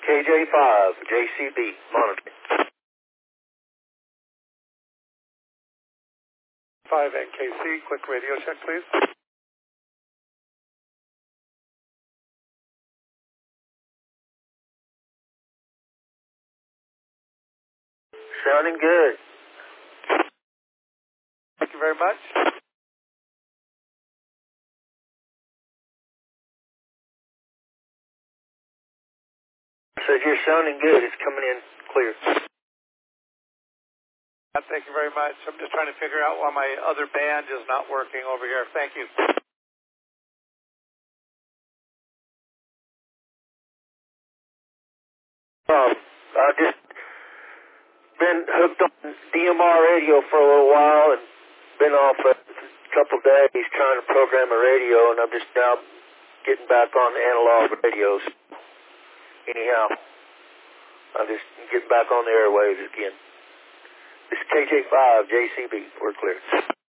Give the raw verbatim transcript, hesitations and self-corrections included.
K J five, J C B, monitoring. five N K C, quick radio check, please. Sounding good. Thank you very much. Says you're sounding good. It's coming in clear. Thank you very much. I'm just trying to figure out why my other band is not working over here. Thank you. Um, I've just been hooked on D M R radio for a little while and been off a couple days trying to program a radio, and I'm just now getting back on analog radios. Anyhow, I'm just getting back on the airwaves again. This is K J five, J C B. We're clear.